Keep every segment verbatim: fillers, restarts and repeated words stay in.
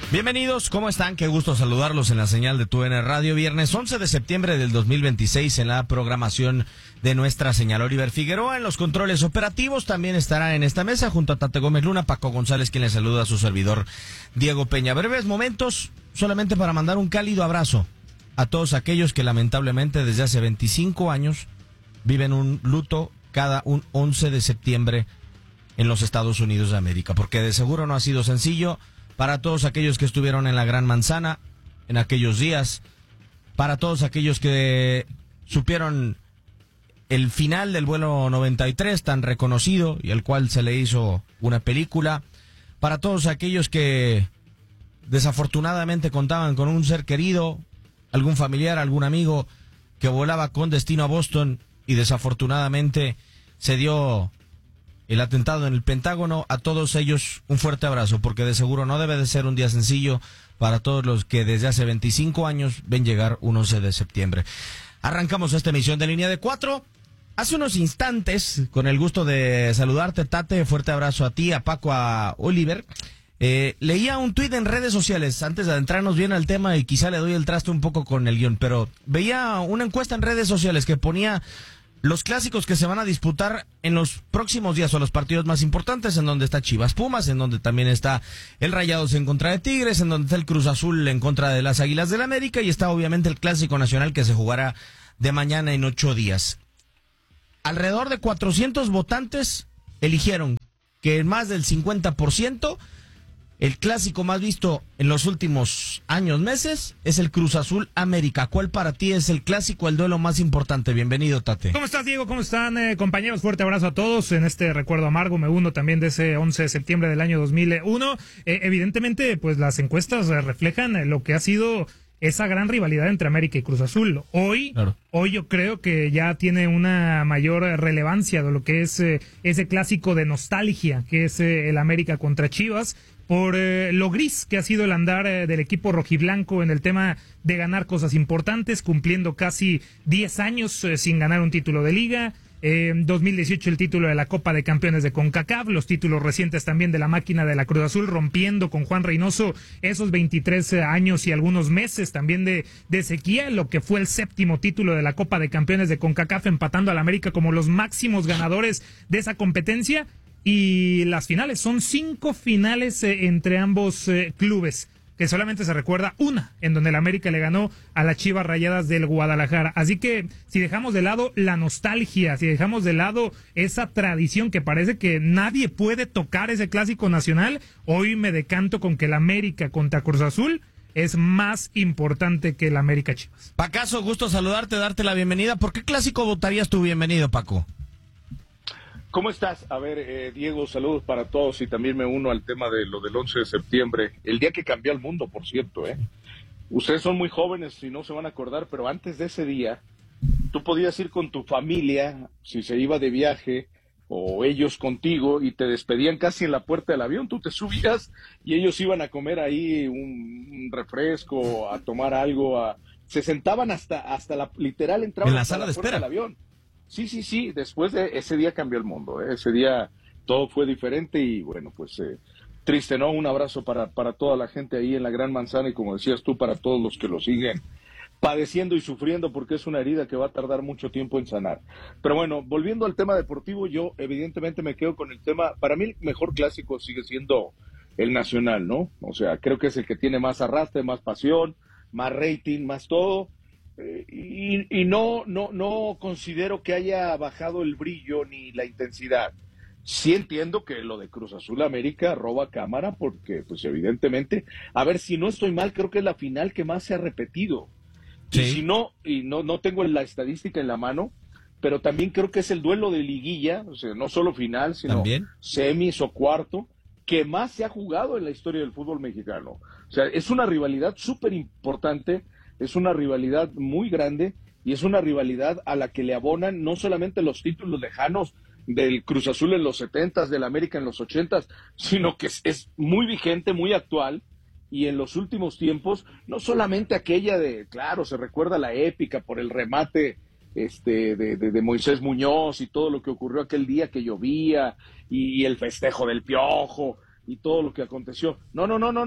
Bienvenidos, ¿cómo están? Qué gusto saludarlos en la señal de Tu N Radio. Viernes once de septiembre del dos mil veintiséis en la programación de nuestra señal. Oliver Figueroa en los controles operativos también estará en esta mesa junto a Tate Gómez Luna, Paco González, quien le saluda a su servidor Diego Peña. Breves momentos solamente para mandar un cálido abrazo a todos aquellos que lamentablemente desde hace veinticinco años viven un luto cada un once de septiembre en los Estados Unidos de América, porque de seguro no ha sido sencillo. Para todos aquellos que estuvieron en la Gran Manzana en aquellos días, para todos aquellos que supieron el final del vuelo noventa y tres tan reconocido y al cual se le hizo una película, para todos aquellos que desafortunadamente contaban con un ser querido, algún familiar, algún amigo que volaba con destino a Boston y desafortunadamente se dio el atentado en el Pentágono. A todos ellos un fuerte abrazo, porque de seguro no debe de ser un día sencillo para todos los que desde hace veinticinco años ven llegar un once de septiembre. Arrancamos esta emisión de Línea de Cuatro. Hace unos instantes, con el gusto de saludarte, Tate, fuerte abrazo a ti, a Paco, a Oliver. Eh, leía un tuit en redes sociales, antes de adentrarnos bien al tema, y quizá le doy el traste un poco con el guión, pero veía una encuesta en redes sociales que ponía los clásicos que se van a disputar en los próximos días, o los partidos más importantes, en donde está Chivas Pumas, en donde también está el Rayados en contra de Tigres, en donde está el Cruz Azul en contra de las Águilas del América, y está obviamente el Clásico Nacional que se jugará de mañana en ocho días. Alrededor de cuatrocientos votantes eligieron que en más del cincuenta por ciento el clásico más visto en los últimos años, meses, es el Cruz Azul América. ¿Cuál para ti es el clásico, el duelo más importante? Bienvenido, Tate. ¿Cómo estás, Diego? ¿Cómo están, eh, compañeros? Fuerte abrazo a todos. En este recuerdo amargo me uno también de ese once de septiembre del año dos mil uno. Eh, evidentemente, pues las encuestas eh, reflejan eh, lo que ha sido esa gran rivalidad entre América y Cruz Azul. Hoy, claro. hoy yo creo que ya tiene una mayor relevancia de lo que es eh, ese clásico de nostalgia que es eh, el América contra Chivas, por eh, lo gris que ha sido el andar eh, del equipo rojiblanco en el tema de ganar cosas importantes, cumpliendo casi diez años eh, sin ganar un título de liga. Eh, dos mil dieciocho el título de la Copa de Campeones de CONCACAF, los títulos recientes también de la máquina de la Cruz Azul, rompiendo con Juan Reynoso esos veintitrés años y algunos meses también de, de sequía, lo que fue el séptimo título de la Copa de Campeones de CONCACAF, empatando al América como los máximos ganadores de esa competencia. Y las finales, son cinco finales eh, entre ambos eh, clubes, que solamente se recuerda una, en donde el América le ganó a las Chivas Rayadas del Guadalajara. Así que si dejamos de lado la nostalgia, si dejamos de lado esa tradición que parece que nadie puede tocar ese clásico nacional, hoy me decanto con que el América contra Cruz Azul es más importante que el América Chivas. Pacaso, gusto saludarte, darte la bienvenida. ¿Por qué clásico votarías tu bienvenido, Paco? ¿Cómo estás? A ver, eh, Diego, saludos para todos, y también me uno al tema de lo del once de septiembre, el día que cambió el mundo, por cierto, ¿eh? Ustedes son muy jóvenes y no se van a acordar, pero antes de ese día, tú podías ir con tu familia, si se iba de viaje, o ellos contigo, y te despedían casi en la puerta del avión. Tú te subías y ellos iban a comer ahí un, un refresco, a tomar algo, a... se sentaban hasta, hasta la, literal, entraban en la hasta sala la de puerta espera del avión. Sí, sí, sí, después de ese día cambió el mundo, ¿eh? Ese día todo fue diferente y bueno, pues eh, triste, ¿no? Un abrazo para, para toda la gente ahí en la Gran Manzana, y como decías tú, para todos los que lo siguen padeciendo y sufriendo, porque es una herida que va a tardar mucho tiempo en sanar. Pero bueno, volviendo al tema deportivo, yo evidentemente me quedo con el tema, para mí el mejor clásico sigue siendo el Nacional, ¿no? O sea, creo que es el que tiene más arrastre, más pasión, más rating, más todo. Y, y no, no, no considero que haya bajado el brillo ni la intensidad. Sí entiendo que lo de Cruz Azul América roba cámara, porque pues evidentemente, a ver, si no estoy mal, creo que es la final que más se ha repetido. Sí. Y si no, y no, no tengo la estadística en la mano, pero también creo que es el duelo de liguilla, o sea, no solo final, sino ¿también? Semis o cuarto, que más se ha jugado en la historia del fútbol mexicano. O sea, es una rivalidad súper importante. Es una rivalidad muy grande, y es una rivalidad a la que le abonan no solamente los títulos lejanos del Cruz Azul en los setentas, del América en los ochentas, sino que es, es muy vigente, muy actual, y en los últimos tiempos, no solamente aquella de, claro, se recuerda la épica por el remate este de, de, de Moisés Muñoz y todo lo que ocurrió aquel día que llovía, y, y el festejo del Piojo, y todo lo que aconteció. No, no, no, no, no.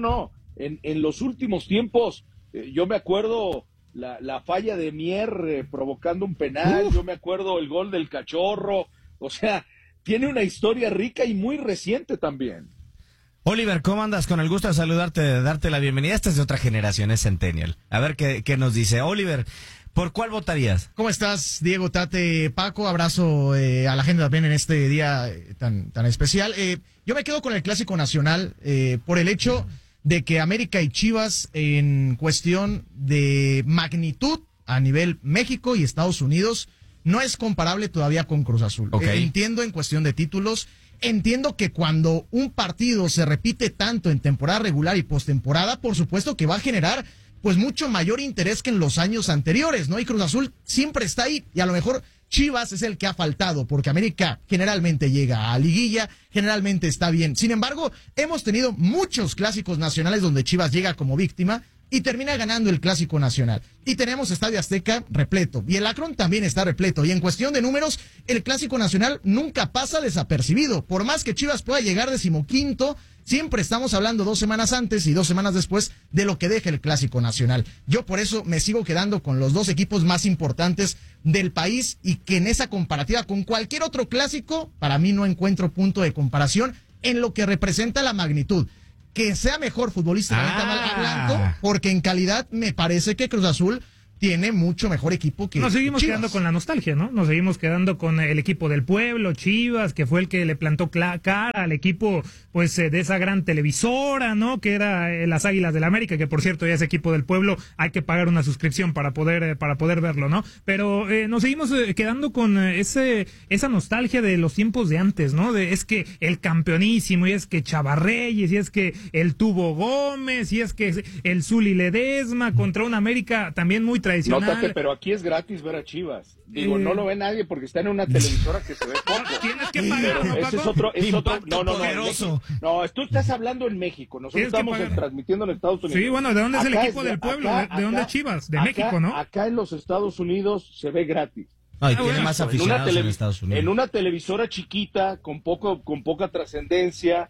en, en los últimos tiempos, eh, yo me acuerdo la, la falla de Mier eh, provocando un penal, Uf. yo me acuerdo el gol del Cachorro, o sea, tiene una historia rica y muy reciente también. Oliver, ¿cómo andas? Con el gusto de saludarte, de darte la bienvenida. Esta es de otra generación, es Centennial. A ver qué, qué nos dice. Oliver, ¿por cuál votarías? ¿Cómo estás, Diego, Tate, Paco? Abrazo eh, a la gente también en este día eh, tan, tan especial. Eh, yo me quedo con el Clásico Nacional eh, por el hecho de que América y Chivas, en cuestión de magnitud a nivel México y Estados Unidos, no es comparable todavía con Cruz Azul. Okay. Eh, entiendo en cuestión de títulos, entiendo que cuando un partido se repite tanto en temporada regular y postemporada, por supuesto que va a generar pues mucho mayor interés que en los años anteriores, ¿no? Y Cruz Azul siempre está ahí, y a lo mejor Chivas es el que ha faltado, porque América generalmente llega a liguilla, generalmente está bien. Sin embargo, hemos tenido muchos clásicos nacionales donde Chivas llega como víctima y termina ganando el Clásico Nacional. Y tenemos Estadio Azteca repleto, y el Akron también está repleto, y en cuestión de números, el Clásico Nacional nunca pasa desapercibido. Por más que Chivas pueda llegar decimoquinto, siempre estamos hablando dos semanas antes y dos semanas después de lo que deja el Clásico Nacional. Yo por eso me sigo quedando con los dos equipos más importantes del país, y que en esa comparativa con cualquier otro clásico, para mí no encuentro punto de comparación en lo que representa la magnitud. Que sea mejor futbolísticamente ah. hablando, porque en calidad me parece que Cruz Azul tiene mucho mejor equipo que Nos seguimos Chivas. quedando con la nostalgia, ¿no? Nos seguimos quedando con el equipo del pueblo, Chivas, que fue el que le plantó cara al equipo, pues, de esa gran televisora, ¿no? Que era las Águilas del América, que por cierto ya ese equipo del pueblo hay que pagar una suscripción para poder para poder verlo, ¿no? Pero eh, nos seguimos quedando con ese esa nostalgia de los tiempos de antes, ¿no? De es que el campeonísimo, y es que Chavarreyes, y es que el Tubo Gómez, y es que el Zuli Ledesma contra un América también muy tradicional. Nótate, pero aquí es gratis ver a Chivas. Digo, eh... no lo ve nadie porque está en una televisora que se ve poco. Tienes que pagar, ¿no, ese es otro, es otro, no, no, no, no, tú estás hablando en México, nosotros estamos en, transmitiendo en Estados Unidos. Sí, bueno, ¿de dónde es el acá equipo es de, del pueblo? Acá, ¿De, de acá, dónde es Chivas? De acá, México, ¿no? Acá en los Estados Unidos se ve gratis. Ay, tiene bueno, más aficionados en, en Estados Unidos. En una televisora chiquita, con poco, con poca trascendencia,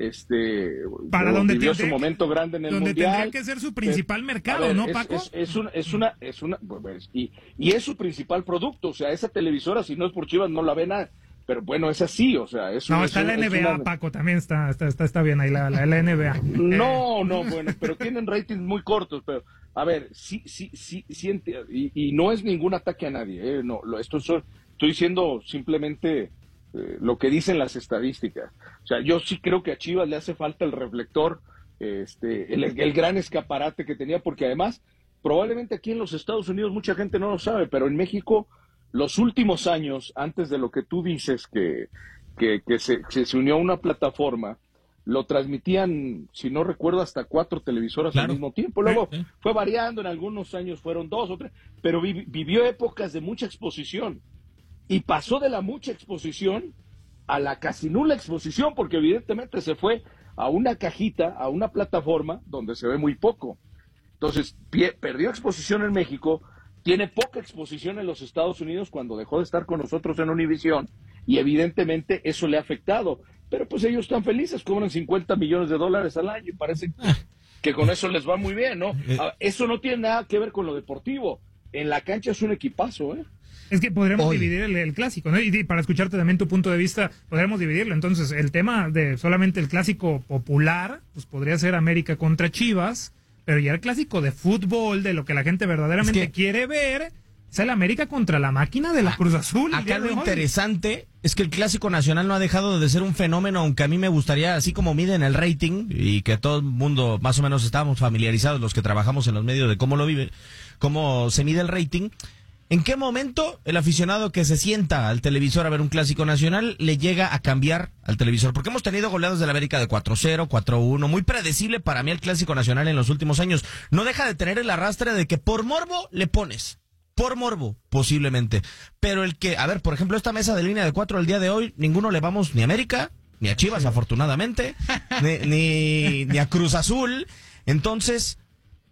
este para donde vivió tendría, su momento grande en el donde mundial. Tendría que ser su principal pero, mercado, ver, ¿no, es, Paco? Es, es, una, es una, es una, pues, y, y es su principal producto, o sea, esa televisora, si no es por Chivas, no la ve nada. Pero bueno, es así, o sea, es No, un, está es la un, N B A, una... Paco, también está, está, está, está bien ahí la, la, la N B A. No, no, bueno, pero tienen ratings muy cortos, pero, a ver, sí, sí, sí, sí y, y no es ningún ataque a nadie, eh, no, lo, esto es, estoy diciendo simplemente eh, lo que dicen las estadísticas. O sea, yo sí creo que a Chivas le hace falta el reflector, este, el, el gran escaparate que tenía, porque además, probablemente aquí en los Estados Unidos mucha gente no lo sabe, pero en México, los últimos años, antes de lo que tú dices, que, que, que se, que se unió a una plataforma, lo transmitían, si no recuerdo, hasta cuatro televisoras claro. al mismo tiempo. Luego eh, eh. fue variando, en algunos años fueron dos o tres, pero vi, vivió épocas de mucha exposición. Y pasó de la mucha exposición a la casi nula exposición, porque evidentemente se fue a una cajita, a una plataforma donde se ve muy poco. Entonces, perdió exposición en México, tiene poca exposición en los Estados Unidos cuando dejó de estar con nosotros en Univisión, y evidentemente eso le ha afectado. Pero pues ellos están felices, cobran cincuenta millones de dólares al año y parece que con eso les va muy bien, ¿no? Eso no tiene nada que ver con lo deportivo. En la cancha es un equipazo, ¿eh? Es que podríamos Hoy. dividir el, el clásico, ¿no? Y para escucharte también tu punto de vista, podríamos dividirlo. Entonces, el tema de solamente el clásico popular, pues podría ser América contra Chivas, pero ya el clásico de fútbol, de lo que la gente verdaderamente es que... quiere ver, es el América contra la máquina de la Cruz Azul. Acá lo interesante es que el Clásico Nacional no ha dejado de ser un fenómeno, aunque a mí me gustaría, así como miden el rating, y que todo el mundo más o menos estábamos familiarizados, los que trabajamos en los medios, de cómo lo vive, cómo se mide el rating. ¿En qué momento el aficionado que se sienta al televisor a ver un Clásico Nacional le llega a cambiar al televisor? Porque hemos tenido goleados de la América de cuatro cero, cuatro uno, muy predecible para mí el Clásico Nacional en los últimos años. No deja de tener el arrastre de que por morbo le pones. Por morbo, posiblemente. Pero el que, a ver, por ejemplo, esta mesa de línea de cuatro el día de hoy, ninguno le vamos ni a América, ni a Chivas, afortunadamente, ni, ni, ni a Cruz Azul. Entonces,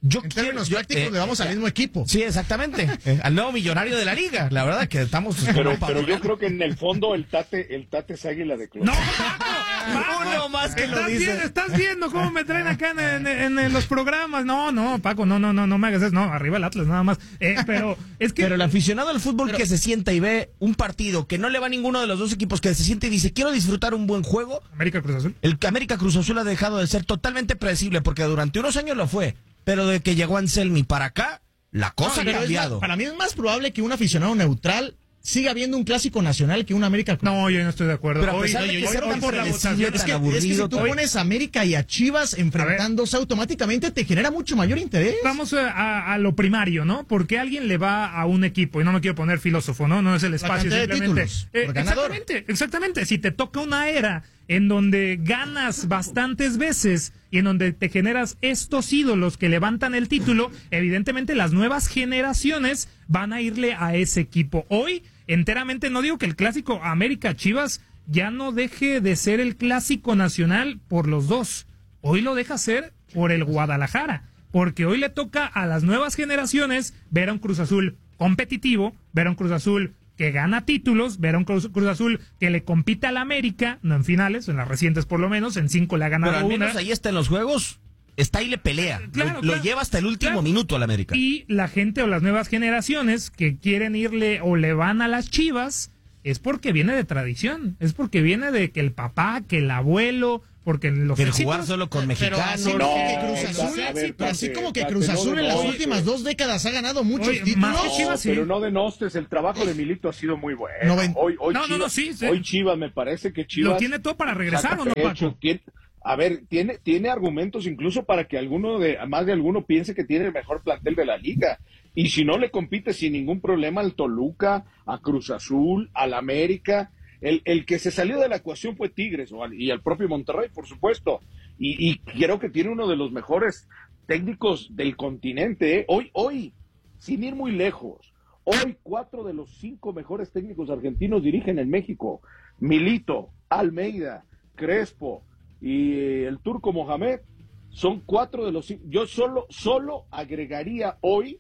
Yo en quiero, términos yo, prácticos eh, le vamos al mismo equipo. Sí, exactamente. Eh, al nuevo millonario de la liga. La verdad que estamos... Pero, pero yo creo que en el fondo el Tate, el Tate es águila de club. ¡No, Paco! Uno más que lo ¿Estás, dice. viendo, ¿Estás viendo cómo me traen acá en, en- en- en los programas? No, no, Paco, no, no, no, no me hagas eso. No, arriba el Atlas, nada más. Eh, pero es que... Pero el aficionado al fútbol Pero- que se sienta y ve un partido que no le va a ninguno de los dos equipos, que se siente y dice, quiero disfrutar un buen juego, América Cruz Azul. el América Cruz Azul ha dejado de ser totalmente predecible, porque durante unos años lo fue, pero de que llegó Anselmi para acá, la cosa No, ha pero es cambiado. más- para mí es más probable que un aficionado neutral siga viendo un clásico nacional que un América Cruz. No, yo no estoy de acuerdo. Pero a Hoy, pesar de hoy- que hoy- sea hoy tan por la predecible, votación- tan Es que, es que aburrido, si tú hoy- pones a América y a Chivas enfrentándose automáticamente te genera mucho mayor interés. Vamos a, a- a lo primario, ¿no? ¿Por qué alguien le va a un equipo? Y no me quiero poner filósofo, ¿no? No es el espacio, cantidad de simplemente. títulos, Eh, por ganador. exactamente, exactamente. Si te toca una era en donde ganas bastantes veces y en donde te generas estos ídolos que levantan el título, evidentemente las nuevas generaciones van a irle a ese equipo. Hoy, enteramente, no digo que el clásico América-Chivas ya no deje de ser el clásico nacional por los dos. Hoy lo deja ser por el Guadalajara, porque hoy le toca a las nuevas generaciones ver a un Cruz Azul competitivo, ver a un Cruz Azul que gana títulos, ver a un Cruz, Cruz Azul que le compite al América, no en finales, en las recientes por lo menos, en cinco le ha ganado Pero al menos una. ahí está en los juegos, está y le pelea. Claro, lo, claro. lo lleva hasta el último Claro. minuto al América. Y la gente o las nuevas generaciones que quieren irle o le van a las Chivas, es porque viene de tradición, es porque viene de que el papá, que el abuelo, porque los El éxitos- jugar solo con Pero mexicanos. así No, como que Cruz Tate, Azul, a ver, pero así Tate, como que Tate, Cruz no Azul en las denostes. últimas dos décadas ha ganado muchos Oye, títulos. más que Chivas, sí. Pero no denostes, el trabajo de Milito ha sido muy bueno. Noven- Hoy, hoy, No, no, Chivas, no, sí, sí. hoy Chivas me parece que Chivas ¿Lo tiene todo para regresar saca o no, pecho, Paco? tiene- a ver, tiene, tiene argumentos incluso para que alguno de, más de alguno piense que tiene el mejor plantel de la liga. Y si no le compite sin ningún problema al Toluca, a Cruz Azul, al América. El, el que se salió de la ecuación fue Tigres o al- y al propio Monterrey, por supuesto. Y, y creo que tiene uno de los mejores técnicos del continente. ¿eh? Hoy, hoy, sin ir muy lejos, hoy cuatro de los cinco mejores técnicos argentinos dirigen en México. Milito, Almeida, Crespo y eh, el turco Mohamed son cuatro de los cinco. Yo solo, solo agregaría hoy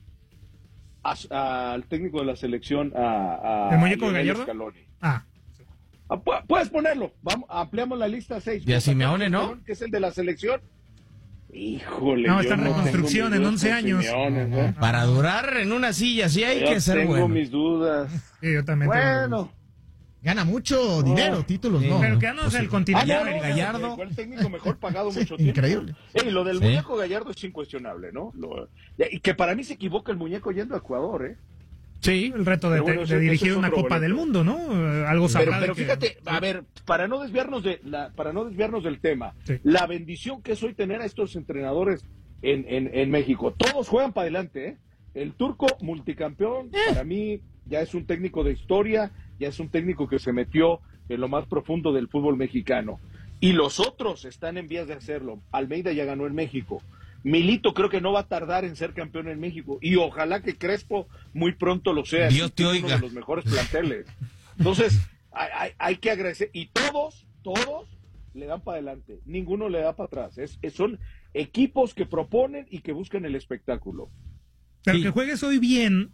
a- a- al técnico de la selección, a, a ¿El muñeco Lionel Gallardo? Scaloni. Ah, Ah, pu- puedes ponerlo. Vamos, ampliamos la lista a seis. Y a Simeone, ¿no? Scaloni, que es el de la selección. Híjole. No, yo está en tengo reconstrucción mis en dudas once con años. Simeone, ¿eh? Para durar en una silla, sí hay Yo que ser tengo bueno. mis dudas. sí, yo también. tengo- Bueno. Gana mucho dinero, títulos Sí. no. Pero que no es el Ah, continente. no, no, Gallardo. Fue el técnico mejor pagado Sí, mucho tiempo. increíble. Ey, lo del Sí. muñeco Gallardo es incuestionable, ¿no? Lo- y que para mí se equivoca el muñeco yendo a Ecuador, ¿eh? Sí, el reto de, Pero bueno, de ese- dirigir ese es una otro Copa boleto. del Mundo, ¿no? Eh, Algo Pero, sabrá de pero que- fíjate, a ver, para no desviarnos de la, para no desviarnos del tema, Sí. la bendición que es hoy tener a estos entrenadores en, en, en México. Todos juegan para adelante, ¿eh? El turco multicampeón, para mí ya es un técnico de historia, ya es un técnico que se metió en lo más profundo del fútbol mexicano. Y los otros están en vías de hacerlo. Almeida ya ganó en México. Milito creo que no va a tardar en ser campeón en México. Y ojalá que Crespo muy pronto lo sea. Dios te Es uno oiga. de los mejores planteles. Entonces, hay, hay, hay que agradecer. Y todos, todos le dan para adelante. Ninguno le da para atrás. Es, es- son equipos que proponen y que buscan el espectáculo. Pero Sí. que juegues hoy bien,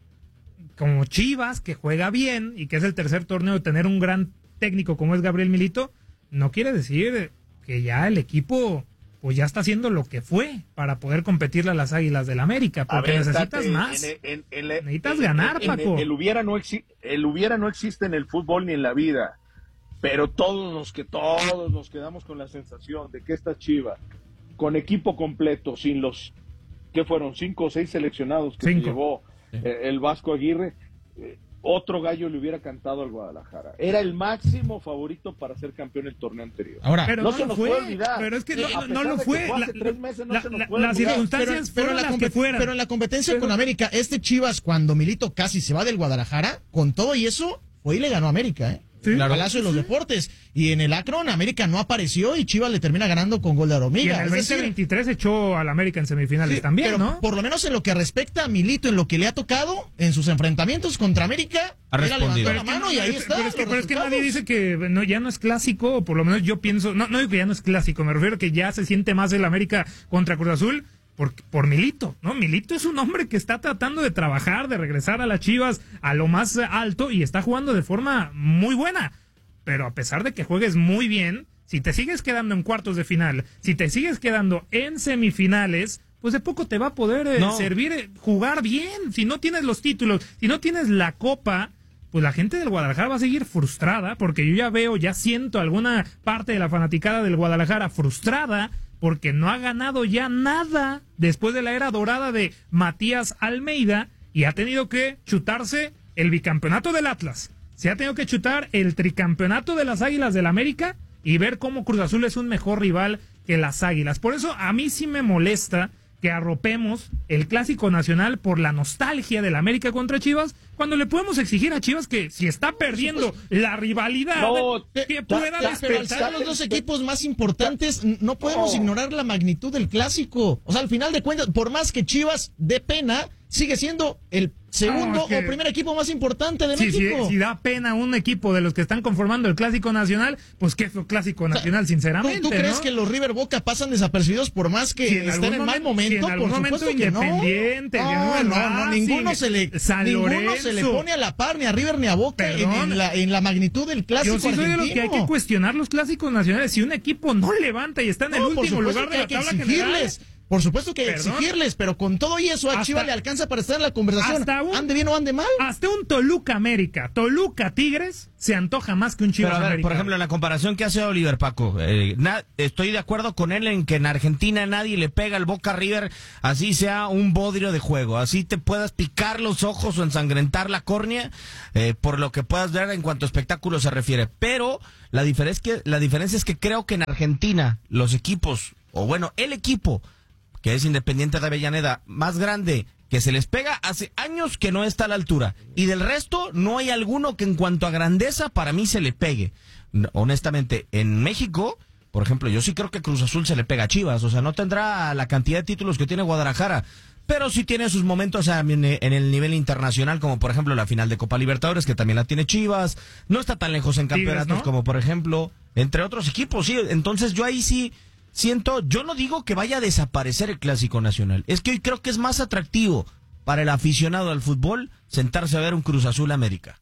como Chivas, que juega bien y que es el tercer torneo de tener un gran técnico como es Gabriel Milito, no quiere decir que ya el equipo pues ya está haciendo lo que fue para poder competirle a las Águilas del América, A porque ver, necesitas Tate, más. en- en- en la- Necesitas en- ganar, en- en- Paco. El hubiera, no exi- el hubiera no existe en el fútbol ni en la vida. Pero todos los que todos nos quedamos con la sensación de que esta Chiva, con equipo completo, sin los que fueron cinco o seis seleccionados que se Cinco. llevó eh, el Vasco Aguirre, eh, otro gallo le hubiera cantado al Guadalajara. Era el máximo favorito para ser campeón el torneo anterior. Ahora, Pero no no, se lo nos fue, puede olvidar. pero es que Sí, no, a no, pesar no lo de que fue. fue hace La- tres meses, no la- se nos la- puede las olvidar. circunstancias pero, fueron la las que compet- fueran. pero en la competencia Pero- con América, este Chivas, cuando Milito casi se va del Guadalajara, con todo y eso, fue y le ganó a América, ¿eh? Sí. El Claro. Palacio de los Deportes. Y en el Akron, América no apareció y Chivas le termina ganando con gol de Y en Aromiga. el Es decir, veinte veintitrés echó al América en semifinales sí, también, pero ¿no? por lo menos en lo que respecta a Milito, en lo que le ha tocado, en sus enfrentamientos contra América, Ha él respondido. levantó Pero la es que mano no- y ahí pero- está. pero es que, los pero es que nadie resultados. dice que no, ya no es clásico, o por lo menos yo pienso, no, no digo que ya no es clásico, me refiero a que ya se siente más el América contra Cruz Azul por, por Milito, ¿no? Milito es un hombre que está tratando de trabajar, de regresar a las Chivas a lo más alto y está jugando de forma muy buena. Pero a pesar de que juegues muy bien, si te sigues quedando en cuartos de final, si te sigues quedando en semifinales, pues de poco te va a poder eh, no. servir eh, jugar bien. Si no tienes los títulos, si no tienes la copa, pues la gente del Guadalajara va a seguir frustrada, porque yo ya veo, ya siento alguna parte de la fanaticada del Guadalajara frustrada, porque no ha ganado ya nada después de la era dorada de Matías Almeida, y ha tenido que chutarse el bicampeonato del Atlas, se ha tenido que chutar el tricampeonato de las Águilas del América, y ver cómo Cruz Azul es un mejor rival que las Águilas. Por eso a mí sí me molesta que arropemos el Clásico Nacional por la nostalgia del América contra Chivas, cuando le podemos exigir a Chivas que si está perdiendo la rivalidad, no, que pueda despertar. Son los dos equipos más importantes, no podemos no. ignorar la magnitud del Clásico. O sea, al final de cuentas, por más que Chivas dé pena, sigue siendo el segundo no, que... o primer equipo más importante de sí, México. Si, si da pena un equipo de los que están conformando el Clásico Nacional, pues que es el Clásico Nacional, o sea, sinceramente. ¿Tú, tú crees ¿no? que los River Boca pasan desapercibidos por más que si en estén en mal momento? Si en algún por momento supuesto que no. Independiente, No, no, no, no, ninguno se le San ninguno Lorenzo. se le pone a la par ni a River ni a Boca en, en, la, en la magnitud del Clásico Yo sí soy argentino. de los que hay que cuestionar los Clásicos Nacionales. Si un equipo no levanta y está en no, el último lugar de la tabla general, por supuesto que Perdón. exigirles, pero con todo y eso a Hasta, Chivas le alcanza para estar en la conversación. Hasta un, ande bien o ande mal. Hasta un Toluca América, Toluca Tigres, se antoja más que un Chivas Pero a ver, América. por ejemplo, en la comparación que hace Oliver Paco, eh, na, estoy de acuerdo con él en que en Argentina nadie le pega al Boca River, así sea un bodrio de juego, así te puedas picar los ojos o ensangrentar la córnea, eh, por lo que puedas ver en cuanto a espectáculo se refiere. Pero la diferencia, es que, la diferencia es que creo que en Argentina los equipos, o bueno, el equipo que es Independiente de Avellaneda, más grande, que se les pega, hace años que no está a la altura. Y del resto, no hay alguno que en cuanto a grandeza, para mí se le pegue. Honestamente, en México, por ejemplo, yo sí creo que Cruz Azul se le pega a Chivas. O sea, no tendrá la cantidad de títulos que tiene Guadalajara, pero sí tiene sus momentos en el nivel internacional, como por ejemplo la final de Copa Libertadores, que también la tiene Chivas. No está tan lejos en campeonatos, Tigres, ¿no? Como por ejemplo, entre otros equipos, sí. Entonces yo ahí sí... Siento, yo no digo que vaya a desaparecer el Clásico Nacional, es que hoy creo que es más atractivo para el aficionado al fútbol sentarse a ver un Cruz Azul América.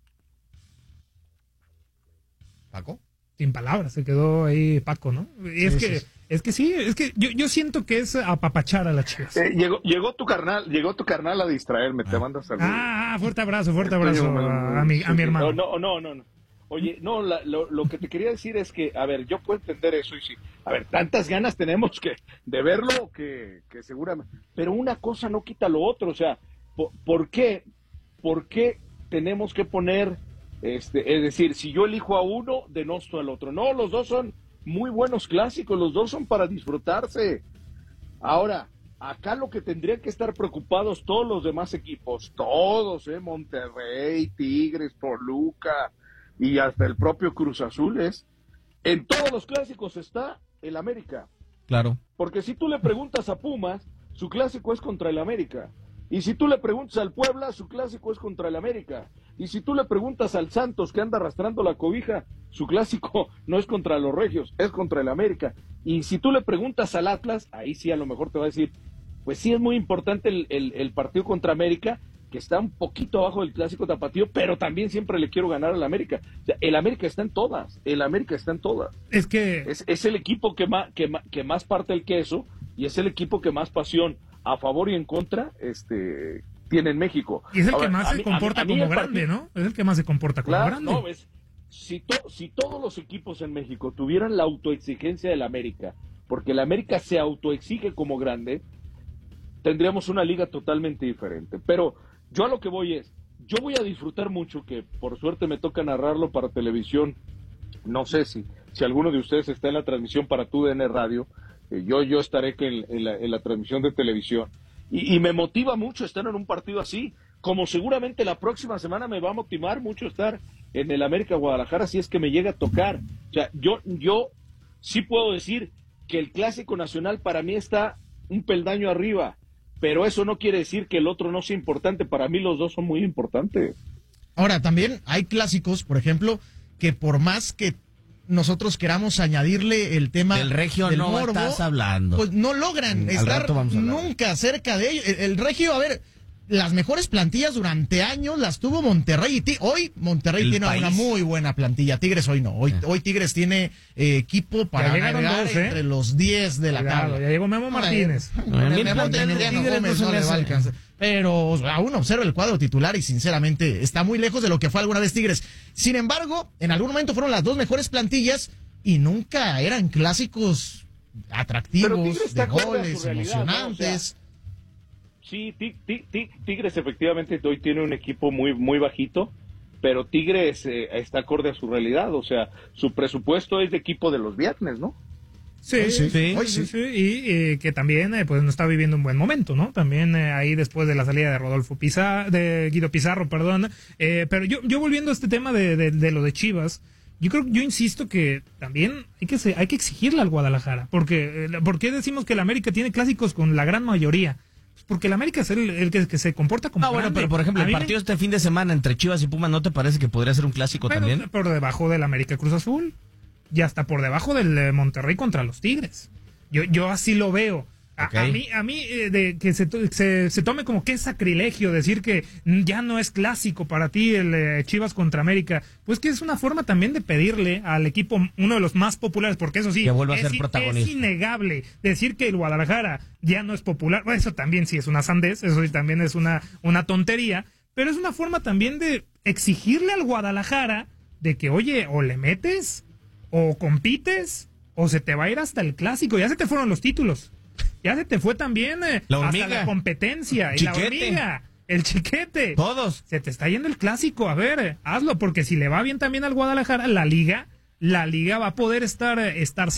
¿Paco? Sin palabras, se quedó ahí Paco, ¿no? Y es sí, que, sí. es que sí, es que yo, yo siento que es apapachar a las Chivas. Eh, llegó, llegó tu carnal, llegó tu carnal a distraerme, ah. te manda saludos. Ah, fuerte abrazo, fuerte abrazo a, a, mi, a mi hermano. No, no, no, no. Oye, no, la, lo, lo que te quería decir es que, a ver, yo puedo entender eso y sí, a ver, tantas ganas tenemos que de verlo que, que seguramente, pero una cosa no quita lo otro, o sea, ¿por, por qué, por qué tenemos que poner, este, es decir, si yo elijo a uno, denosto al otro? No, los dos son muy buenos clásicos, los dos son para disfrutarse. Ahora, acá lo que tendrían que estar preocupados todos los demás equipos, todos, eh, Monterrey, Tigres, Toluca, y hasta el propio Cruz Azul es, en todos los clásicos está el América. Claro. Porque si tú le preguntas a Pumas, su clásico es contra el América. Y si tú le preguntas al Puebla, su clásico es contra el América. Y si tú le preguntas al Santos, que anda arrastrando la cobija, su clásico no es contra los Regios, es contra el América. Y si tú le preguntas al Atlas, ahí sí a lo mejor te va a decir, pues sí es muy importante el, el, el partido contra América, que está un poquito abajo del clásico tapatío, pero también siempre le quiero ganar al América. O sea, el América está en todas, el América está en todas. Es que es, es el equipo que más, que, más, que más parte el queso y es el equipo que más pasión a favor y en contra este tiene en México. Y es el Ahora, que más se mí, comporta a mí, a mí como grande, partido, ¿no? Es el que más se comporta como claro, grande. No, ves, si, to, si todos los equipos en México tuvieran la autoexigencia del América, porque el América se autoexige como grande, tendríamos una liga totalmente diferente. Pero yo a lo que voy es, yo voy a disfrutar mucho, que por suerte me toca narrarlo para televisión, no sé si, si alguno de ustedes está en la transmisión para tu D N Radio, eh, yo, yo estaré que en, en, la, en la transmisión de televisión, y, y me motiva mucho estar en un partido así, como seguramente la próxima semana me va a motivar mucho estar en el América Guadalajara, si es que me llega a tocar. O sea, yo, yo sí puedo decir que el Clásico Nacional para mí está un peldaño arriba, pero eso no quiere decir que el otro no sea importante. Para mí los dos son muy importantes. Ahora, también hay clásicos, por ejemplo, que por más que nosotros queramos añadirle el tema del Regio del no morbo, estás hablando. pues no logran Mm, al estar rato vamos a hablar. nunca cerca de ellos. El, el Regio, a ver, las mejores plantillas durante años las tuvo Monterrey y Tigres. Hoy Monterrey El tiene país. una muy buena plantilla. Tigres hoy no. Hoy, Sí. hoy Tigres tiene eh, equipo para Ya llegaron navegar dos, ¿eh? entre los diez de la Cuidado, tabla. ya llegó Memo Martínez. Ay, No, en me- mi me- plantel de Emiliano Tigres Gómez no no se le me va a hace. alcanzar. Pero aún observa el cuadro titular y sinceramente está muy lejos de lo que fue alguna vez Tigres. Sin embargo, en algún momento fueron las dos mejores plantillas y nunca eran clásicos Pero atractivos, Tigres está de acorde a goles, su realidad, ¿no? emocionantes. Sí, Ti- Ti- Ti- Tigres efectivamente hoy tiene un equipo muy muy bajito, pero Tigres eh, está acorde a su realidad, o sea, su presupuesto es de equipo de los viernes, ¿no? Sí, Hoy sí, sí, hoy sí, sí. sí, y eh, que también eh, pues no está viviendo un buen momento, ¿no? También eh, ahí después de la salida de Rodolfo Pizarro, de Guido Pizarro, perdón. Eh, pero yo, yo volviendo a este tema de, de, de lo de Chivas, yo creo, yo insisto que también hay que se, hay que exigirle al Guadalajara, porque eh, ¿por qué decimos que el América tiene clásicos con la gran mayoría? Pues porque el América es el, el que, que se comporta como Ah, bueno, grande. pero por ejemplo, A el mí me- partido este fin de semana entre Chivas y Pumas, ¿no te parece que podría ser un clásico Bueno, también? por debajo del América Cruz Azul. Y hasta por debajo del eh, Monterrey contra los Tigres. Yo, yo así lo veo. A, Ok. a mí, a mí eh, de que se, to- se, se tome como que es sacrilegio decir que mm, ya no es clásico para ti el eh, Chivas contra América, pues que es una forma también de pedirle al equipo, uno de los más populares, porque eso sí, Que vuelva a es, ser in- protagonista. es innegable decir que el Guadalajara ya no es popular. Bueno, eso también sí es una sandez, eso sí también es una, una tontería, pero es una forma también de exigirle al Guadalajara de que, oye, o le metes, o compites, o se te va a ir hasta el clásico. Ya se te fueron los títulos. Ya se te fue también eh, La hasta hormiga. la competencia. Y la Chiquete. hormiga, el chiquete. Todos. Se te está yendo el clásico. A ver, eh, hazlo, porque si le va bien también al Guadalajara, la liga, la liga va a poder estar, eh, estar